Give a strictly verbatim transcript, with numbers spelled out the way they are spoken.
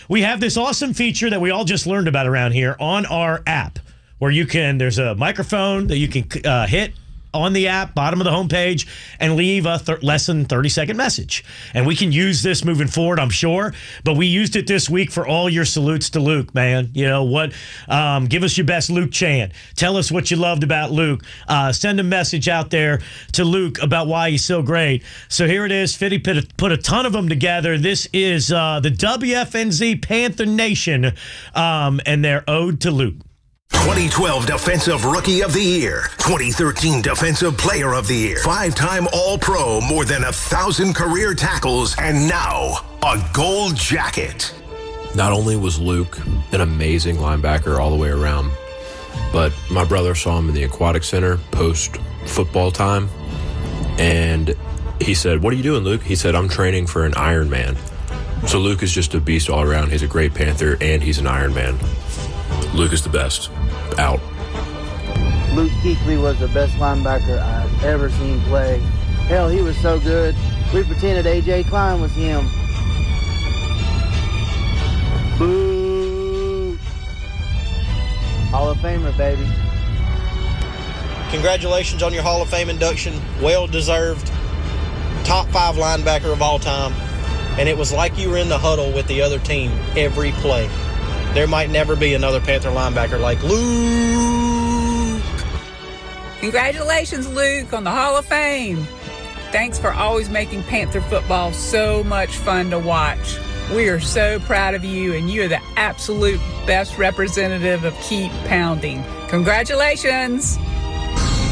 we have this awesome feature that we all just learned about around here on our app, where you can, there's a microphone that you can uh, hit on the app, bottom of the homepage, and leave a th- less than thirty second message. And we can use this moving forward, I'm sure. But we used it this week for all your salutes to Luke, man. You know what? Um, give us your best Luke chant. Tell us what you loved about Luke. Uh, send a message out there to Luke about why he's so great. So here it is. Fitty put a, put a ton of them together. This is uh, the W F N Z Panther Nation um, and their ode to Luke. twenty twelve Defensive Rookie of the Year, twenty thirteen Defensive Player of the Year, five-time All-Pro, more than a thousand career tackles, and now a gold jacket. Not only was Luke an amazing linebacker all the way around, but my brother saw him in the Aquatic Center post-football time, and he said, "What are you doing, Luke?" He said, "I'm training for an Ironman." So Luke is just a beast all around. He's a great Panther, and he's an Ironman. Luke is the best. Out. Luke Kuechly was the best linebacker I've ever seen play. Hell, he was so good, we pretended A J Klein was him. Boo! Hall of Famer, baby. Congratulations on your Hall of Fame induction. Well deserved. Top five linebacker of all time. And it was like you were in the huddle with the other team every play. There might never be another Panther linebacker like Luke. Congratulations, Luke, on the Hall of Fame. Thanks for always making Panther football so much fun to watch. We are so proud of you, and you are the absolute best representative of Keep Pounding. Congratulations.